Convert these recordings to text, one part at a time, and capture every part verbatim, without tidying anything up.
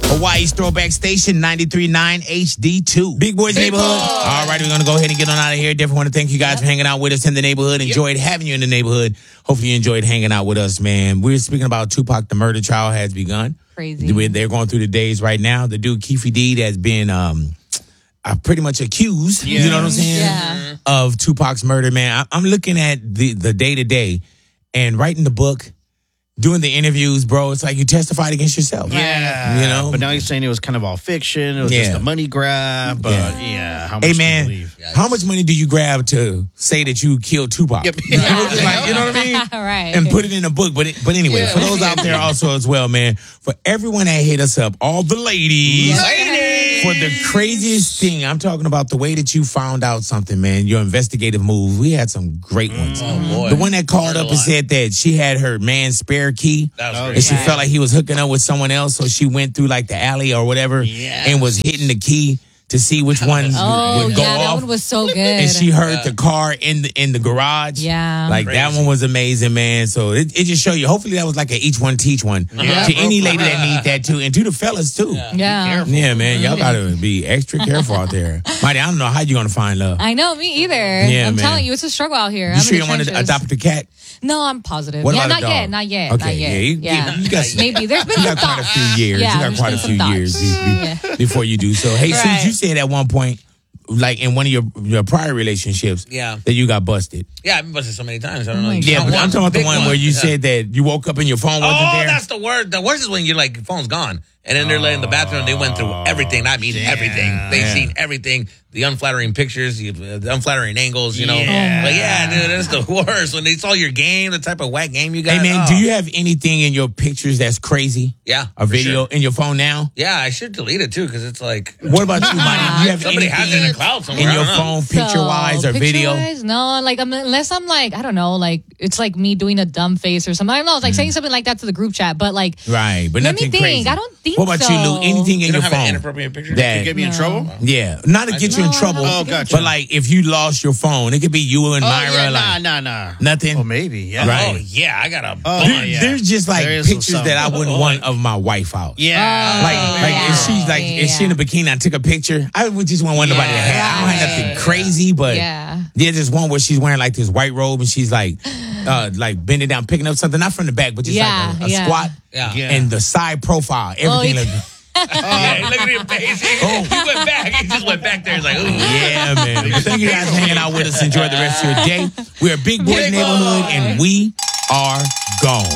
Hawaii's Throwback Station, ninety-three point nine H D two. Big Boys Big Neighborhood. Boy. All right, we're going to go ahead and get on out of here. Definitely want to thank you guys for hanging out with us in the neighborhood. Enjoyed yep. having you in the neighborhood. Hopefully you enjoyed hanging out with us, man. We're speaking about Tupac. The murder trial has begun. Crazy. They're going through the days right now. The dude, Keefe D, has been um, uh, pretty much accused, yeah. you know what I'm saying, yeah. of Tupac's murder, man. I- I'm looking at the the day-to-day and writing the book, doing the interviews, bro. It's like you testified against yourself. Yeah. You know? But now he's saying it was kind of all fiction. It was Yeah. just a money grab. But yeah, yeah how much Hey, do man, you believe? how much money do you grab to say that you killed Tupac? Yep. You, know, like, you know what I mean? Right. And put it in a book. But it, but anyway, Yeah. for those out there also as well, man, for everyone that hit us up, all the ladies. Ladies! For the craziest thing, I'm talking about the way that you found out something, man, your investigative move. We had some great ones. Oh, boy. The one that called up and said that she had her man's spare key. That was And great. she Right. felt like he was hooking up with someone else, so she went through like the alley or whatever Yes. and was hitting the key to see which one Oh, would go yeah, that off. one was so good. And she heard the car in the in the garage. Yeah. Like that Crazy. one was amazing, man. So it, it just show you. Hopefully that was like a each one teach one Yeah. to any lady that need that too, and to the fellas too. Yeah, Yeah. man, y'all gotta be extra careful out there. Mighty, I don't know how you're gonna find love. I know, me either. Yeah, I'm man. telling you, it's a struggle out here. You I'm sure in you the want to trenches. adopt a cat? No, I'm positive. What yeah, about a not dog? yet, not yet, Okay, not yet. yeah, you- yeah. you got- Maybe there's been You some got quite a thoughts. few years. Yeah, you got there's quite a been few some years thoughts. be- be- before you do. So, hey, Right. since you said at one point, like in one of your your prior relationships, Yeah. that you got busted. Yeah, I've been busted so many times. I don't Oh know. my Yeah, Not but I'm one, talking about the big one where you Yeah. said that you woke up and your phone wasn't Oh, there. that's the word. The worst is when you're like, your phone's gone. And then they're laying in the bathroom and they went through everything. I mean, yeah. everything. They've Yeah. seen everything. The unflattering pictures, the the unflattering angles, you know. Yeah. But yeah, dude, that's the worst. When they saw your game, the type of whack game you got. Hey man, oh. do you have anything in your pictures that's crazy? Yeah. A for video sure. in your phone now? Yeah, I should delete it too because it's like. What about you, Monty? Do you have Somebody has it in anything a cloud somewhere. in I your don't know. phone, picture wise So, or video? picture-wise, no, like um, unless I'm like, I don't know, like it's like me doing a dumb face or something. I don't know, it's like saying something like that to the group chat, but like, Right, but Let me nothing think. crazy. I don't think What about you, Lou? so. Anything in You don't your have phone? an inappropriate picture? that Get me in No. trouble? yeah, not to get you in No, trouble. no, Oh, gotcha. But like if you lost your phone, it could be you and Oh, Myra. yeah, like nah, nah, nah. nothing. Oh, maybe, yeah. Right. Oh, yeah, I got a. Oh, bunch. There- yeah. There's just like There is some pictures that I something. wouldn't want of my wife out. Yeah. Like, Oh, like yeah. if she's like, if she in a bikini, I took a picture. I would just want nobody to have. I don't have nothing Right. crazy, but Yeah. there's this one where she's wearing like this white robe and she's like, uh, like bending down, picking up something, not from the back, but just Yeah, like a, a yeah. squat. Yeah. Yeah. And the side profile, everything. Oh, like, Yeah, look at your face. He, Oh. he went back. He just went back there. He's like, ooh. yeah, man. But thank you guys for hanging out with us. Enjoy the rest of your day. We're Big Boys Big Neighborhood, Boy. and we are gone.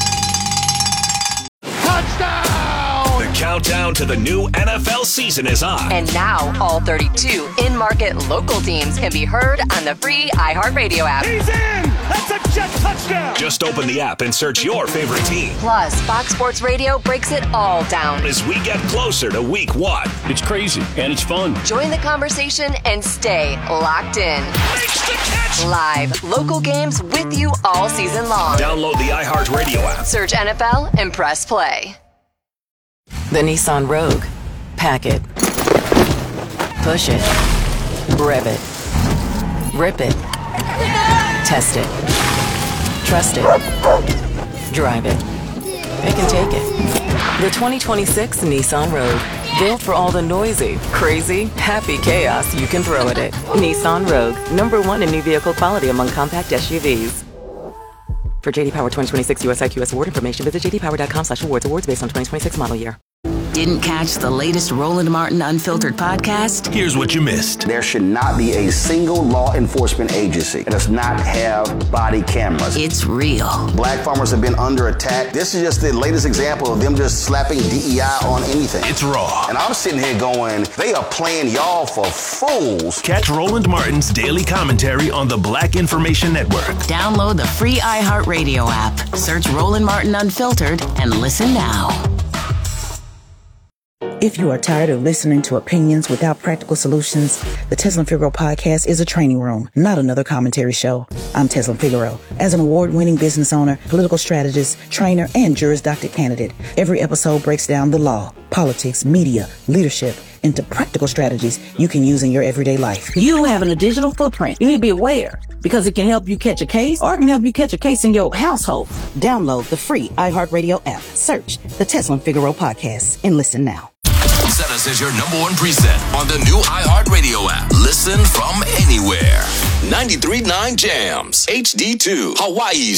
The countdown to the new N F L season is on. And now, all thirty-two in-market local teams can be heard on the free iHeartRadio app. He's in! That's a jet touchdown! Just open the app and search your favorite team Plus, Fox Sports Radio breaks it all down. as we get closer to week one. It's crazy and it's fun. Join the conversation and stay locked in. Makes the catch. Live, local games with you all season long. Download the iHeartRadio app. Search N F L and press play. The Nissan Rogue. Pack it. Push it. Rev it. Rip it. Test it. Trust it. Drive it. It can take it. The twenty twenty-six Nissan Rogue. Built for all the noisy, crazy, happy chaos you can throw at it. Nissan Rogue. Number one in new vehicle quality among compact S U Vs. For J D Power twenty twenty-six U S I Q S award information, visit j d power dot com slash awards. Awards based on twenty twenty-six model year. Didn't catch the latest Roland Martin Unfiltered podcast? Here's what you missed. There should not be a single law enforcement agency that does not have body cameras. It's real. Black farmers have been under attack. This is just the latest example of them just slapping D E I on anything. It's raw. And I'm sitting here going, they are playing y'all for fools. Catch Roland Martin's daily commentary on the Black Information Network. Download the free iHeartRadio app. Search Roland Martin Unfiltered and listen now. If you are tired of listening to opinions without practical solutions, the Tesla Figaro podcast is a training room, not another commentary show. I'm Tesla Figaro. As an award-winning business owner, political strategist, trainer, and Juris Doctor candidate, every episode breaks down the law, politics, media, leadership, into practical strategies you can use in your everyday life. You having a digital footprint. You need to be aware. because it can help you catch a case or it can help you catch a case in your household. Download the free iHeartRadio app. Search the Tesla and Figaro podcast and listen now. Set us as your number one preset on the new iHeartRadio app. Listen from anywhere. ninety-three point nine Jams, H D two, Hawaii's